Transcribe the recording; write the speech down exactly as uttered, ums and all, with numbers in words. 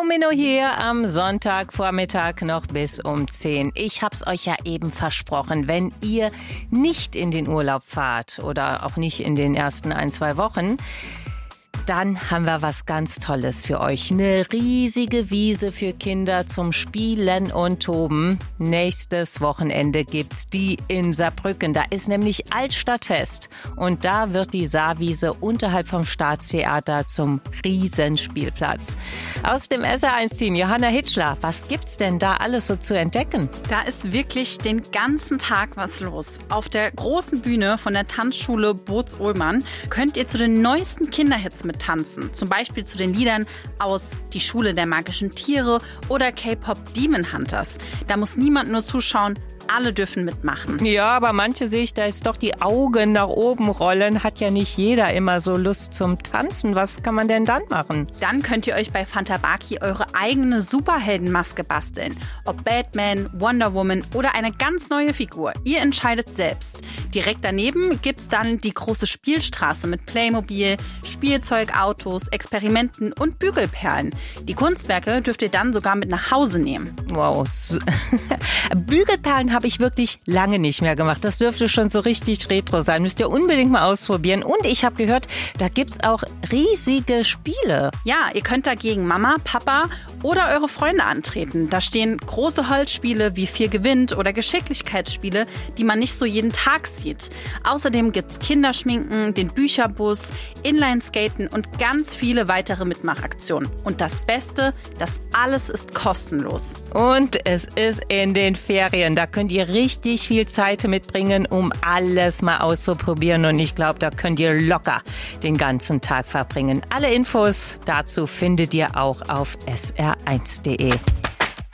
Domino hier am Sonntagvormittag noch bis um zehn. Ich hab's euch ja eben versprochen, wenn ihr nicht in den Urlaub fahrt oder auch nicht in den ersten ein, zwei Wochen, dann haben wir was ganz Tolles für euch. Eine riesige Wiese für Kinder zum Spielen und Toben. Nächstes Wochenende gibt's die in Saarbrücken. Da ist nämlich Altstadtfest. Und da wird die Saarwiese unterhalb vom Staatstheater zum Riesenspielplatz. Aus dem S R eins Team Johanna Hitschler, was gibt's denn da alles so zu entdecken? Da ist wirklich den ganzen Tag was los. Auf der großen Bühne von der Tanzschule Boz-Ullmann könnt ihr zu den neuesten Kinderhits mit tanzen. Zum Beispiel zu den Liedern aus Die Schule der magischen Tiere oder K-Pop Demon Hunters. Da muss niemand nur zuschauen, alle dürfen mitmachen. Ja, aber manche sehe ich, da ist doch die Augen nach oben rollen. Hat ja nicht jeder immer so Lust zum Tanzen. Was kann man denn dann machen? Dann könnt ihr euch bei Fantabaki eure eigene Superheldenmaske basteln. Ob Batman, Wonder Woman oder eine ganz neue Figur. Ihr entscheidet selbst. Direkt daneben gibt's dann die große Spielstraße mit Playmobil, Spielzeugautos, Experimenten und Bügelperlen. Die Kunstwerke dürft ihr dann sogar mit nach Hause nehmen. Wow. Bügelperlen habe ich wirklich lange nicht mehr gemacht. Das dürfte schon so richtig retro sein. Müsst ihr unbedingt mal ausprobieren. Und ich habe gehört, da gibt's auch riesige Spiele. Ja, ihr könnt dagegen Mama, Papa oder eure Freunde antreten. Da stehen große Holzspiele wie Vier gewinnt oder Geschicklichkeitsspiele, die man nicht so jeden Tag sieht. Außerdem gibt's Kinderschminken, den Bücherbus, Inlineskaten und ganz viele weitere Mitmachaktionen. Und das Beste, das alles ist kostenlos. Und es ist in den Ferien. Da könnt ihr richtig viel Zeit mitbringen, um alles mal auszuprobieren. Und ich glaube, da könnt ihr locker den ganzen Tag verbringen. Alle Infos dazu findet ihr auch auf S R eins punkt de.